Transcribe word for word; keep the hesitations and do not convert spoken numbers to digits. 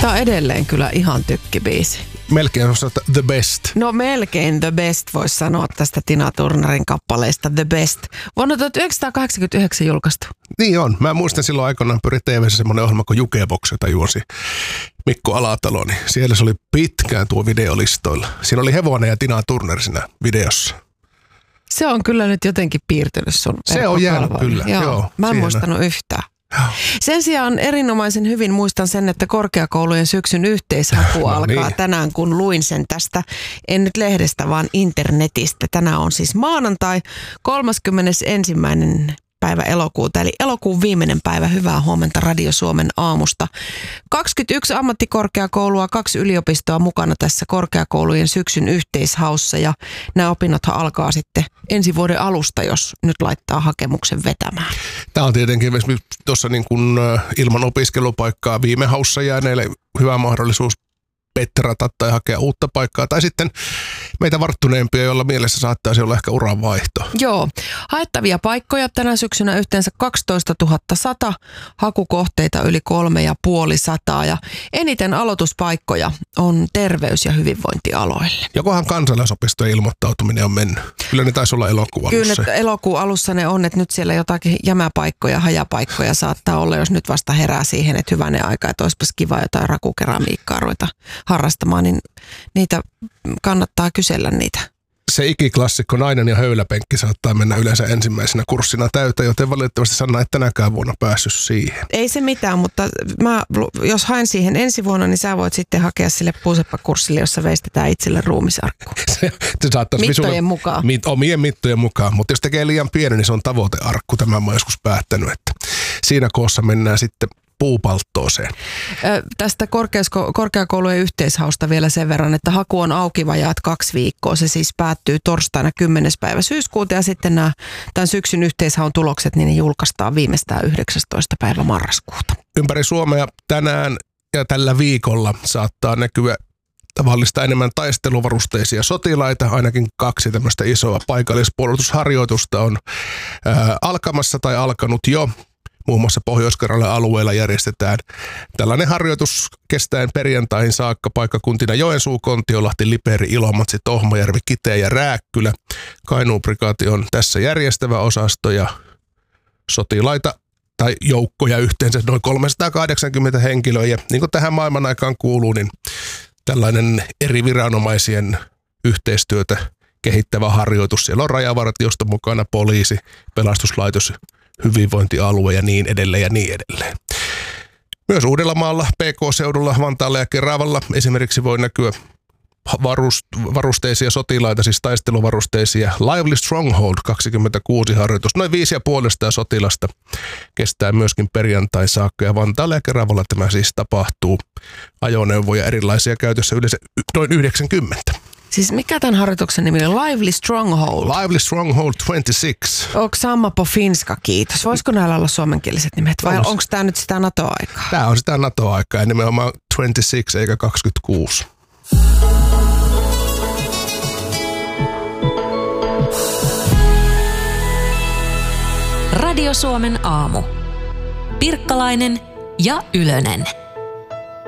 Tää on edelleen kyllä ihan tykkibiisi. Melkein on the best. No melkein the best voisi sanoa tästä Tina Turnerin kappaleesta The Best. Vuonna tuhatyhdeksänsataakahdeksankymmentäyhdeksän julkaistu. Niin on. Mä muistan silloin aikoinaan pyöri T V:ssä semmoinen ohjelma kuin Jukebox, jota juonsi Mikko Alatalo. Niin siellä se oli pitkään tuo videolistoilla. Siinä oli hevonen ja Tina Turner siinä videossa. Se on kyllä nyt jotenkin piirtynyt sun Se on jäänyt kyllä, joo. joo. Mä en siinä. muistanut yhtään. Sen sijaan erinomaisen hyvin muistan sen, että korkeakoulujen syksyn yhteishaku no alkaa niin. tänään, kun luin sen tästä, en nyt lehdestä, vaan internetistä. Tänään on siis maanantai kolmaskymmenesensimmäinen päivä elokuuta, eli elokuun viimeinen päivä. Hyvää huomenta Radio Suomen aamusta. kaksikymmentäyksi ammattikorkeakoulua, kaksi yliopistoa mukana tässä korkeakoulujen syksyn yhteishaussa, ja nämä opinnothan alkaa sitten ensi vuoden alusta, jos nyt laittaa hakemuksen vetämään. Tämä on tietenkin tuossa niin kuin ilman opiskelupaikkaa viime haussa jääneille hyvä mahdollisuus petrata tai hakea uutta paikkaa, tai sitten meitä varttuneempia, joilla mielessä saattaisi olla ehkä uran vaihto. Joo. Haettavia paikkoja tänä syksynä yhteensä kaksitoistatuhatta sata, hakukohteita yli kolme ja puoli sataa, ja eniten aloituspaikkoja on terveys- ja hyvinvointialoille. Jokohan kansalaisopistojen ilmoittautuminen on mennyt? Kyllä ne taisi olla elokuun alussa. Kyllä elokuun alussa ne on, että nyt siellä jotakin jämäpaikkoja, hajapaikkoja saattaa olla, jos nyt vasta herää siihen, että hyvänen aika, että olisipas kiva jotain rakukeramiikkaa ruveta harrastamaan, niin niitä kannattaa kysellä niitä. Se ikiklassikko nainen ja höyläpenkki saattaa mennä yleensä ensimmäisenä kurssina täyteen, joten valitettavasti Sanna ei tänäkään vuonna päässyt siihen. Ei se mitään, mutta mä, jos haen siihen ensi vuonna, niin sä voit sitten hakea sille puuseppakurssille, jossa veistetään itselle ruumisarkku. se, se mittojen visulle, mukaan. Mit, omien mittojen mukaan, mutta jos tekee liian pieni, niin se on tavoitearkku. Tämän mä oon joskus päättänyt, että siinä koossa mennään sitten puupalttooseen. Ö, tästä korkeasko- korkeakoulujen yhteishausta vielä sen verran, että haku on auki vajaat kaksi viikkoa. Se siis päättyy torstaina kymmenes päivä syyskuuta, ja sitten nämä tämän syksyn yhteishaun tulokset, niin ne julkaistaan viimeistään yhdeksästoista päivä marraskuuta. Ympäri Suomea tänään ja tällä viikolla saattaa näkyä tavallista enemmän taisteluvarusteisia sotilaita. Ainakin kaksi tämmöistä isoa paikallispuolustusharjoitusta on ää, alkamassa tai alkanut jo. Muun muassa Pohjois-Karjalan alueella järjestetään tällainen harjoitus kestäen perjantaihin saakka paikkakuntina Joensuu, Kontiolahti, Liperi, Ilomantsi, Tohmajärvi, Kiteä ja Rääkkylä. Kainuun prikaati on tässä järjestävä osasto, ja sotilaita tai joukkoja yhteensä noin kolmesataakahdeksankymmentä henkilöä. Ja niin kuin tähän maailman aikaan kuuluu, niin tällainen eri viranomaisien yhteistyötä kehittävä harjoitus. Siellä on rajavartiosto mukana, poliisi, pelastuslaitos, hyvinvointialue ja niin edelleen ja niin edelleen. Myös Uudellamaalla, P K-seudulla, Vantaalla ja Keravalla esimerkiksi voi näkyä varust- varusteisia sotilaita, siis taisteluvarusteisia. Lively Stronghold kaksikymmentäkuusi harjoitus, noin viisi ja puolesta sotilasta, kestää myöskin perjantain saakka, ja Vantaalla ja Keravalla tämä siis tapahtuu. Ajoneuvoja erilaisia käytössä yleensä noin yhdeksänkymmentä. Siis mikä tämän harjoituksen nimi on? Lively Stronghold. Lively Stronghold kaksikymmentäkuusi. Onko Samma po finska, kiitos. Voisiko näillä olla suomenkieliset nimet vai onko tämä nyt sitä NATO-aikaa? Tämä on sitä NATO-aikaa ja nimenomaan kaksikymmentäkuusi eikä kaksikymmentäkuusi. Radio Suomen aamu. Pirkkalainen ja Ylönen.